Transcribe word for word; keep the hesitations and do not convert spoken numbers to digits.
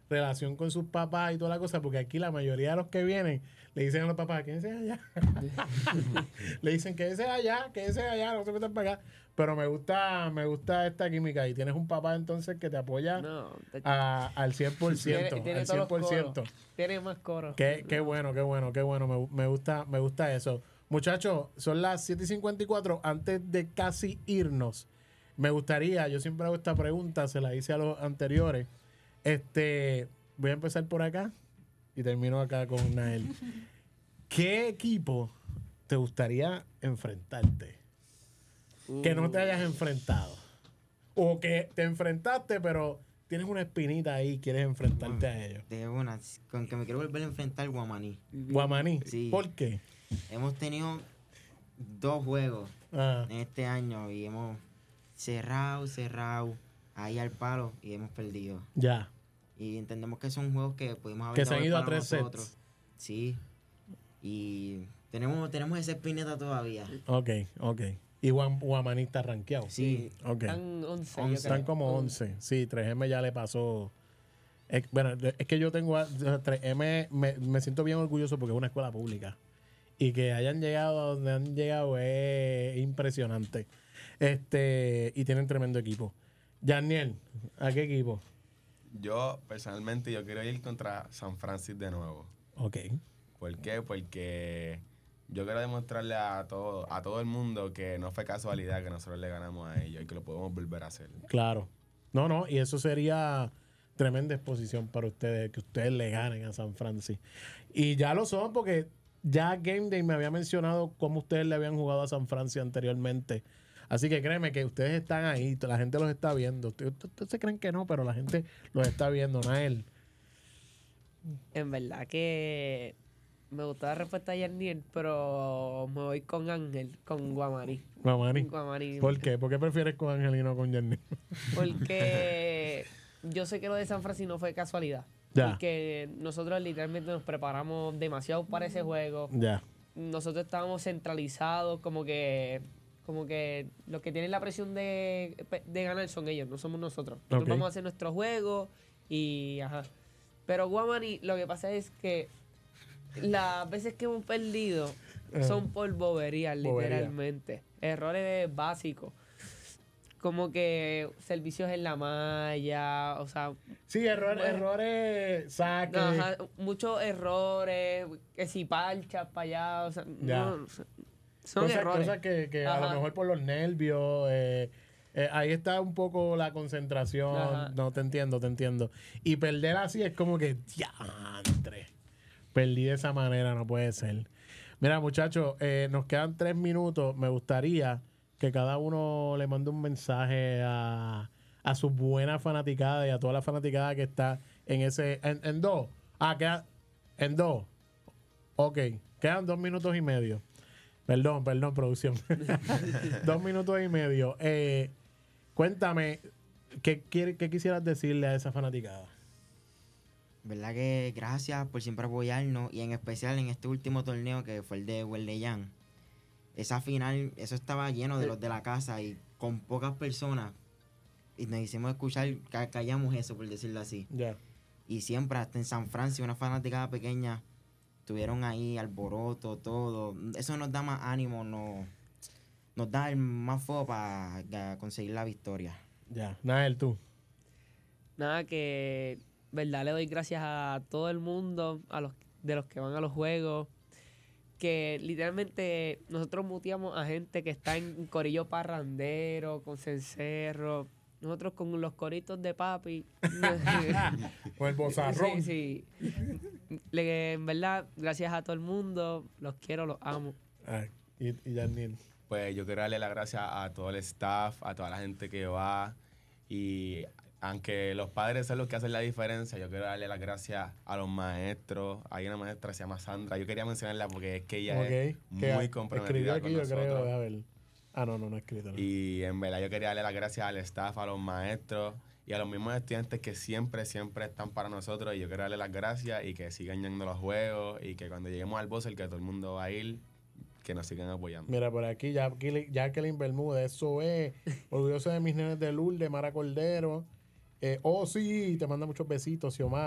relación con sus papás y toda la cosa, porque aquí la mayoría de los que vienen le dicen a los papás, quédense allá. Le dicen, quédense allá, quédense allá, no se metan para acá. Pero me gusta, me gusta esta química y tienes un papá entonces que te apoya No, te- a- al cien por ciento, tiene, tiene al todos cien por los ciento. coros. Tiene más coros. Qué, qué bueno, qué bueno, qué bueno. Me, me gusta, me gusta eso. Muchachos, son las siete y cincuenta y cuatro. Antes de casi irnos, me gustaría, yo siempre hago esta pregunta, se la hice a los anteriores. Este, voy a empezar por acá y termino acá con Nael. ¿Qué equipo te gustaría enfrentarte? Que no te hayas enfrentado. O que te enfrentaste, pero tienes una espinita ahí y quieres enfrentarte a ellos. De una, con que me quiero volver a enfrentar Guamaní. Guamaní. Sí. ¿Por qué? Hemos tenido dos juegos Ah, en este año y hemos cerrado, cerrado, ahí al palo y hemos perdido. ya. Y entendemos que son juegos que pudimos haber Que se dado han el ido a palo tres nosotros. sets. Sí. Y tenemos, tenemos esa espineta todavía. Ok, ok. Y Guam- Guamaní está rankeado. Sí. Ok. Están once, yo Once. creo. Están como once. Sí, tres eme ya le pasó. Es, bueno, es que yo tengo a- tres eme, me, me siento bien orgulloso porque es una escuela pública. Y que hayan llegado a donde han llegado es impresionante. Este, y tienen tremendo equipo. Janiel, ¿a qué equipo? Yo, personalmente, yo quiero ir contra San Francisco de nuevo. Ok. ¿Por qué? Porque yo quiero demostrarle a todo, a todo el mundo que no fue casualidad que nosotros le ganamos a ellos y que lo podemos volver a hacer. Claro. No, no, y eso sería tremenda exposición para ustedes, que ustedes le ganen a San Francisco. Y ya lo son porque ya Game Day me había mencionado cómo ustedes le habían jugado a San Francisco anteriormente. Así que créeme que ustedes están ahí, la gente los está viendo. Ustedes, ustedes se creen que no, pero la gente los está viendo, Nael. En verdad que me gustaba la respuesta de Yarniel, pero me voy con Ángel, con Guamaní. Guamaní. Guamaní. ¿Por qué? ¿Por qué prefieres con Angelino o con Janiel? Porque yo sé que lo de San Francisco no fue casualidad. Ya. Porque nosotros literalmente nos preparamos demasiado para ese juego. Ya. Nosotros estábamos centralizados, como que como que los que tienen la presión de, de ganar son ellos, no somos nosotros. Nosotros Ok. vamos a hacer nuestro juego y ajá. Pero Guamaní, lo que pasa es que las veces que hemos perdido son por boberías, Bobería. literalmente. Errores básicos. Como que servicios en la malla, o sea, Sí, error- Bueno. errores, saques. ajá, muchos errores, que si parchas para allá, o sea, Ya. no, o sea, son cosas, errores. cosas que, que a lo Ajá. mejor por los nervios, eh, eh, ahí está un poco la concentración. Ajá. No, te entiendo, te entiendo. Y perder así es como que, diantre. Perdí de esa manera, no puede ser. Mira, muchachos, eh, nos quedan tres minutos. Me gustaría que cada uno le mande un mensaje a, a su buena fanaticada y a toda la fanaticada que está en ese. En, en dos. Ah, queda. En dos. Ok. Quedan dos minutos y medio. Perdón, perdón, producción. Dos minutos y medio. Eh, cuéntame, ¿qué, quiere- ¿qué quisieras decirle a esa fanaticada? ¿Verdad que gracias por siempre apoyarnos y en especial en este último torneo que fue el de Hueldeyan? Esa final, eso estaba lleno de los de la casa y con pocas personas. Y nos hicimos escuchar, ca- callamos eso, por decirlo así. Ya. Y siempre, hasta en San Francisco, una fanaticada pequeña, estuvieron ahí, alboroto, todo. Eso nos da más ánimo, nos, nos da el más fuego para conseguir la victoria. Ya. Nael, tú. Nada, que verdad le doy gracias a todo el mundo, a los de los que van a los juegos, que literalmente nosotros muteamos a gente que está en corillo parrandero, con cencerro, nosotros con los coritos de papi. Con el bozarrón. Sí, sí. Le- en verdad, gracias a todo el mundo, los quiero, los amo. Ay, y, y Janiel. Pues yo quiero darle las gracias a todo el staff, a toda la gente que va. Y aunque los padres son los que hacen la diferencia, yo quiero darle las gracias a los maestros. Hay una maestra que se llama Sandra. Yo quería mencionarla porque es que ella Ok. es Que muy escribió comprometida aquí, con yo nosotros. creo. A ver. Ah, no, no, no he escrito. no. Y en verdad yo quería darle las gracias al staff, a los maestros y a los mismos estudiantes que siempre, siempre están para nosotros. Y yo quiero darle las gracias y que sigan yendo a los juegos y que cuando lleguemos al buzzer, que todo el mundo va a ir, que nos sigan apoyando. Mira, por aquí, Jacqueline, Jacqueline Bermúdez, eso es. Orgulloso de mis nenes de Lourdes, Mara Cordero. Eh, oh, sí, te manda muchos besitos, Xiomara.